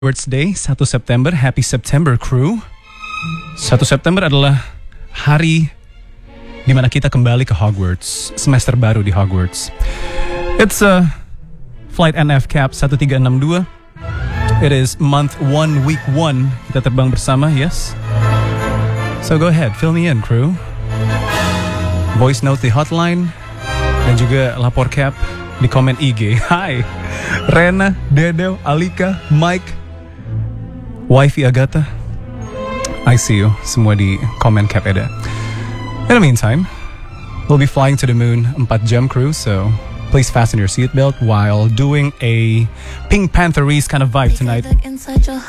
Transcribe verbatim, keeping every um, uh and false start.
Hogwarts Day, satu September. Happy September, crew. satu September adalah hari di mana kita kembali ke Hogwarts. Semester baru di Hogwarts. It's a flight N F cap one three six two. It is month one, week one. Kita terbang bersama, yes? So go ahead, fill me in, crew. Voice note di hotline. Dan juga lapor cap di komen I G. Hai, Rena, Dedo, Alika, Mike, Wifey Agatha, I see you. Semua di komen cap ada. In the meantime, we'll be flying to the moon four jam, crew, so please fasten your seatbelt while doing a Pink Panther-y kind of vibe tonight.